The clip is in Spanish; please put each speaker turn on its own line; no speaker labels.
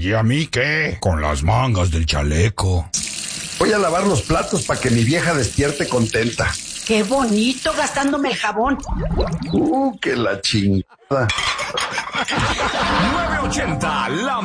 ¿Y a mí qué? Con las mangas del chaleco.
Voy a lavar los platos para que mi vieja despierte contenta.
¡Qué bonito gastándome el jabón!
Que la chingada.
980, la